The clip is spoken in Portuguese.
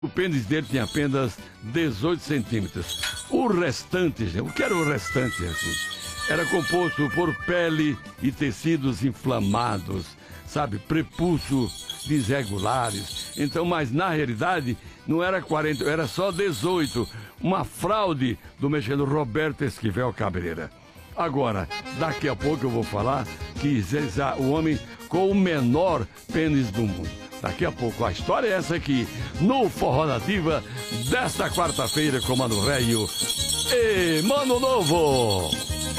O pênis dele tinha apenas 18 centímetros. O restante, o que era o restante? Assim, era composto por pele e tecidos inflamados, sabe? Prepúcios desregulares. Então, mas na realidade, não era 40, era só 18. Uma fraude do mexendo Roberto Esquivel Cabreira. Agora, daqui a pouco eu vou falar que o homem com o menor pênis do mundo. Daqui a pouco, a história é essa aqui, no Forró Nativa, desta quarta-feira com Mano Velho e Mano Novo.